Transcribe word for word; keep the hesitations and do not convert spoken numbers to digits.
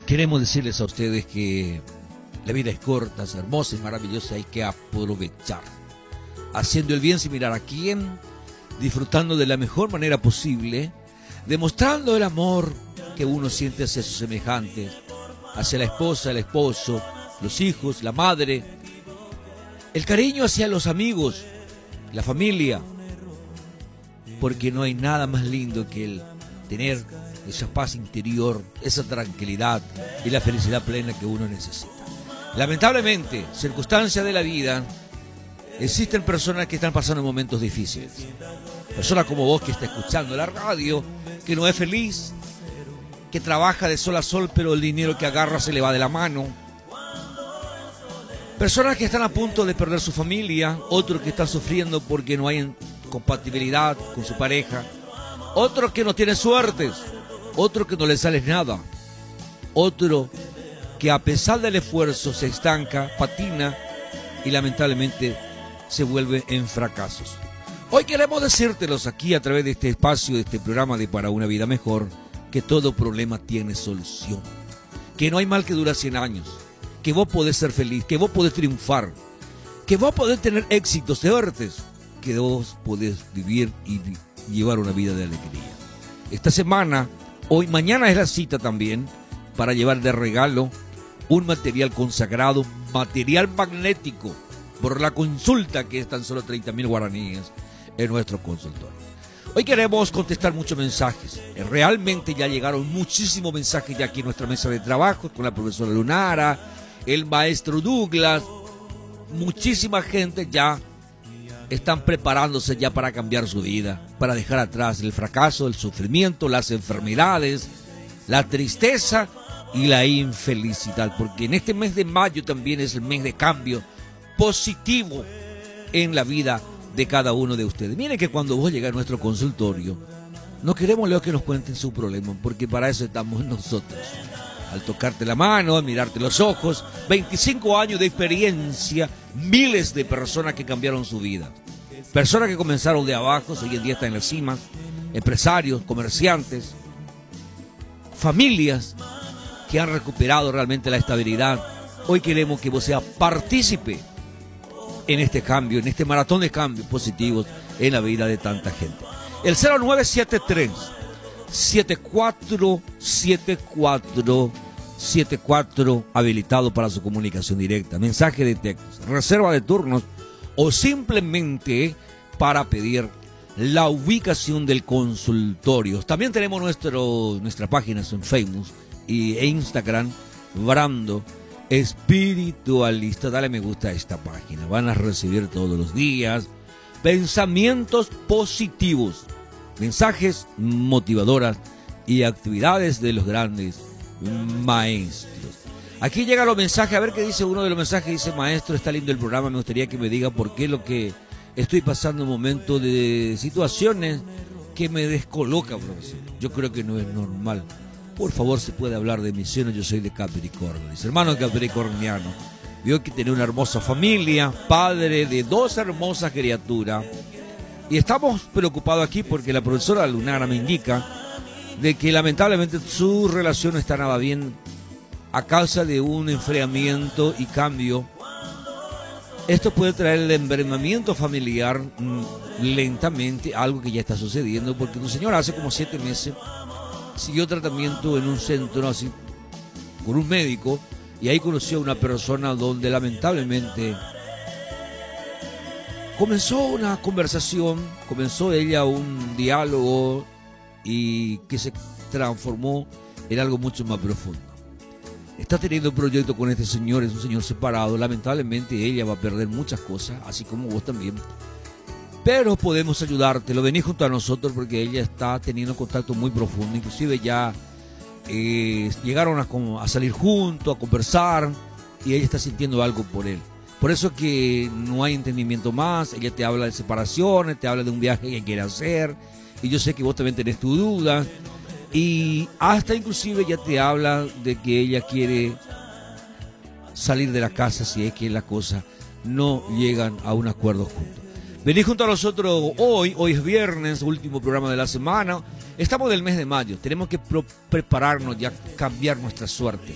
Queremos decirles a ustedes que la vida es corta, es hermosa y maravillosa, hay que aprovechar. Haciendo el bien sin mirar a quién, disfrutando de la mejor manera posible, demostrando el amor que uno siente hacia sus semejantes, hacia la esposa, el esposo, los hijos, la madre, el cariño hacia los amigos, la familia, porque no hay nada más lindo que el tener esa paz interior, esa tranquilidad y la felicidad plena que uno necesita. Lamentablemente, circunstancias de la vida, existen personas que están pasando momentos difíciles. Personas como vos que está escuchando la radio, que no es feliz, que trabaja de sol a sol, pero el dinero que agarra se le va de la mano. Personas que están a punto de perder su familia, otros que están sufriendo porque no hay compatibilidad con su pareja, otros que no tienen suertes, otro que no le sale nada, otro que a pesar del esfuerzo se estanca, patina y lamentablemente se vuelve en fracasos. Hoy queremos decírtelos aquí a través de este espacio, de este programa de Para una Vida Mejor, que todo problema tiene solución, que no hay mal que dura cien años, que vos podés ser feliz, que vos podés triunfar, que vos podés tener éxitos, suertes, que vos podés vivir y llevar una vida de alegría. Esta semana, hoy, mañana es la cita también para llevar de regalo un material consagrado, material magnético, por la consulta que es tan solo treinta mil guaraníes en nuestro consultorio. Hoy queremos contestar muchos mensajes. Realmente ya llegaron muchísimos mensajes ya aquí en nuestra mesa de trabajo con la profesora Lunara, el maestro Douglas. Muchísima gente ya están preparándose ya para cambiar su vida, para dejar atrás el fracaso, el sufrimiento, las enfermedades, la tristeza y la infelicidad, porque en este mes de mayo también es el mes de cambio positivo en la vida de cada uno de ustedes. Miren que cuando vos llegas a nuestro consultorio, no queremos luego que nos cuenten su problema, porque para eso estamos nosotros. Al tocarte la mano, al mirarte los ojos, veinticinco años de experiencia, miles de personas que cambiaron su vida. Personas que comenzaron de abajo, hoy en día están en la cima, empresarios, comerciantes, familias que han recuperado realmente la estabilidad. Hoy queremos que vos seas partícipe en este cambio, en este maratón de cambios positivos en la vida de tanta gente. El cero nueve siete tres, siete cuatro siete cuatro siete cuatro habilitado para su comunicación directa, mensaje de texto, reserva de turnos o simplemente para pedir la ubicación del consultorio. También tenemos nuestro, nuestras páginas en Facebook y, e Instagram, Brando Espiritualista. Dale me gusta a esta página, van a recibir todos los días pensamientos positivos, mensajes motivadoras y actividades de los grandes maestros. Aquí llegan los mensajes, a ver qué dice uno de los mensajes. Dice: maestro, está lindo el programa, me gustaría que me diga por qué lo que estoy pasando un momento de situaciones que me descoloca, profesor. Yo creo que no es normal. Por favor, se puede hablar de misiones, yo soy de Capricornio. Dice: hermano capricorniano, vio que tiene una hermosa familia, padre de dos hermosas criaturas. Y estamos preocupados aquí porque la profesora Lunara me indica de que lamentablemente su relación no está nada bien a causa de un enfriamiento y cambio. Esto puede traer el envenenamiento familiar mmm, lentamente, algo que ya está sucediendo, porque un señor hace como siete meses siguió tratamiento en un centro así con un médico, y ahí conoció a una persona donde lamentablemente comenzó una conversación, comenzó ella un diálogo y que se transformó en algo mucho más profundo. Está teniendo un proyecto con este señor, es un señor separado. Lamentablemente ella va a perder muchas cosas, así como vos también. Pero podemos ayudarte, lo venís junto a nosotros porque ella está teniendo contacto muy profundo. Inclusive ya eh, llegaron a, a salir juntos, a conversar, y ella está sintiendo algo por él. Por eso que no hay entendimiento más. Ella te habla de separaciones, te habla de un viaje que quiere hacer, y yo sé que vos también tenés tu duda, y hasta inclusive ya te habla de que ella quiere salir de la casa si es que las cosas no llegan a un acuerdo juntos. Vení junto a nosotros hoy, hoy es viernes, último programa de la semana. Estamos del mes de mayo, tenemos que pro- prepararnos ya, cambiar nuestra suerte.